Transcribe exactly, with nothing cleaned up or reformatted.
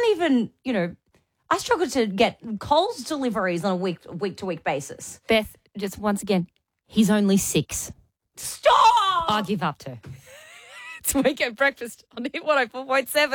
even, you know, I struggle to get Coles deliveries on a week week to week basis. Beth, just once again, he's only six. Stop! I give up to. It's Weekend Breakfast on Hit one oh four point seven.